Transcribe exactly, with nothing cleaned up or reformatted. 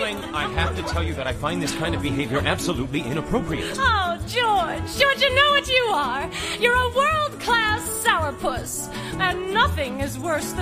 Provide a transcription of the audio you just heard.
darling, I have to tell you that I find this kind of behavior absolutely inappropriate. Oh, George, George, you know what you are. You're a world-class sourpuss, and nothing is worse than